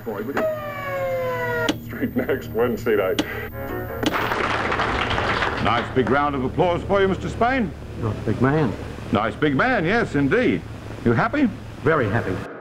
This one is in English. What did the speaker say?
boy, would you? Street next Wednesday night. Nice big round of applause for you, Mr. Spain. You're a big man. Nice big man, yes, indeed. You happy? Very happy.